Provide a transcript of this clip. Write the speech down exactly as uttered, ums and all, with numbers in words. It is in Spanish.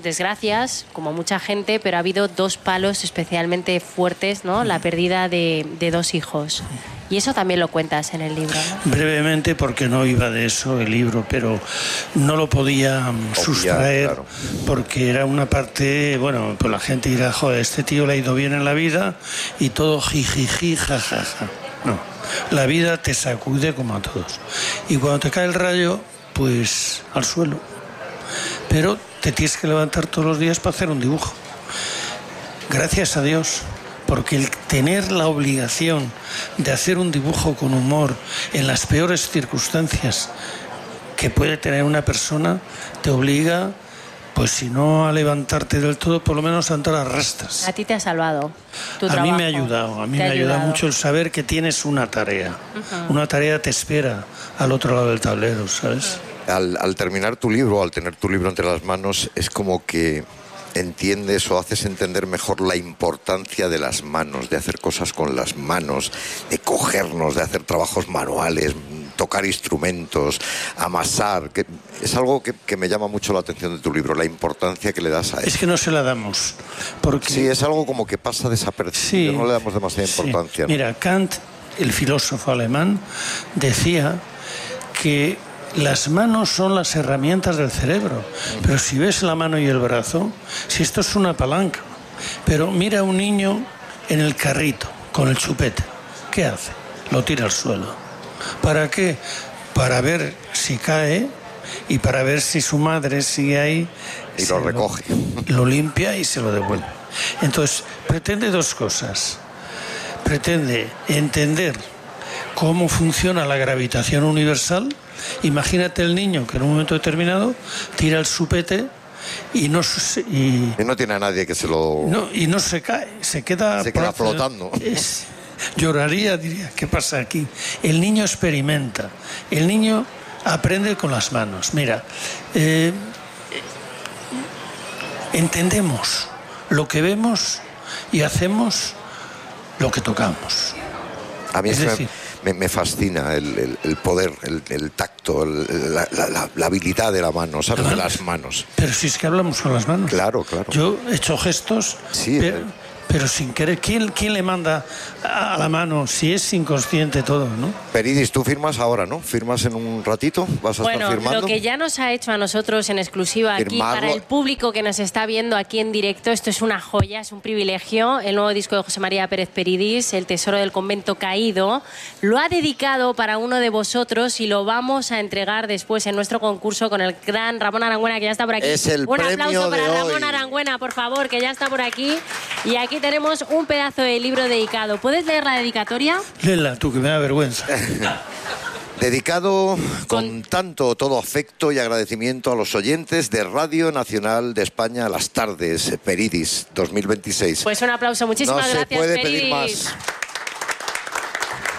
desgracias, como mucha gente, pero ha habido dos palos especialmente fuertes, ¿no? La pérdida de, de dos hijos. Y eso también lo cuentas en el libro, ¿no? Brevemente, porque no iba de eso el libro, pero no lo podía um, sustraer, claro. Porque era una parte, bueno, pues la gente dirá, joder, este tío le ha ido bien en la vida y todo jijiji, jajaja. No, la vida te sacude como a todos. Y cuando te cae el rayo, pues al suelo. Pero te tienes que levantar todos los días para hacer un dibujo. Gracias a Dios. Porque el tener la obligación de hacer un dibujo con humor en las peores circunstancias que puede tener una persona, te obliga, pues si no a levantarte del todo, por lo menos a andar a rastas. A ti te ha salvado tu a trabajo. mí me ha ayudado, a mí me ha ayudado mucho el saber que tienes una tarea. Uh-huh. Una tarea te espera al otro lado del tablero, ¿sabes? Uh-huh. Al, al terminar tu libro, al tener tu libro entre las manos, es como que entiendes o haces entender mejor la importancia de las manos, de hacer cosas con las manos, de cogernos, de hacer trabajos manuales, tocar instrumentos, amasar, que es algo que, que me llama mucho la atención de tu libro, la importancia que le das a eso. Es que no se la damos. Porque... Sí, es algo como que pasa desapercibido, sí, no le damos demasiada importancia. Sí. ¿No? Mira, Kant, el filósofo alemán, decía que las manos son las herramientas del cerebro, pero si ves la mano y el brazo, si esto es una palanca, pero mira a un niño en el carrito con el chupete, ¿qué hace? Lo tira al suelo. ¿Para qué? Para ver si cae y para ver si su madre sigue ahí y lo recoge, lo, lo limpia y se lo devuelve. Entonces pretende dos cosas: pretende entender cómo funciona la gravitación universal. Imagínate el niño que en un momento determinado tira el chupete y no, y, y no tiene a nadie que se lo... No, y no se cae, se queda... Se queda flotando. Es, lloraría, diría, ¿qué pasa aquí? El niño experimenta, el niño aprende con las manos. Mira, eh, entendemos lo que vemos y hacemos lo que tocamos. A mí es decir... Me, me fascina el, el, el poder, el, el tacto, el, la, la, la habilidad de la mano, ¿sabes? De las manos. Pero si es que hablamos con las manos. Claro, claro. Yo he hecho gestos, sí, pero, eh. pero sin querer. ¿Quién, ¿Quién le manda a la mano si es inconsciente todo, no? Peridis, tú firmas ahora, ¿no? ¿Firmas en un ratito? ¿Vas a bueno, estar firmando? Lo que ya nos ha hecho a nosotros en exclusiva aquí, Firmarlo. Para el público que nos está viendo aquí en directo, esto es una joya, es un privilegio. El nuevo disco de José María Pérez Peridis, El tesoro del convento caído, lo ha dedicado para uno de vosotros y lo vamos a entregar después en nuestro concurso con el gran Ramón Arangüena, que ya está por aquí. Es el un premio aplauso para de Ramón hoy. Arangüena, por favor, que ya está por aquí. Y aquí tenemos un pedazo de libro dedicado. ¿Puedes leer la dedicatoria? Léela tú, que me da vergüenza. Dedicado con tanto todo afecto y agradecimiento a los oyentes de Radio Nacional de España, Las Tardes, Peridis dos mil veintiséis. Pues un aplauso, muchísimas no gracias, se puede Peridis. pedir más.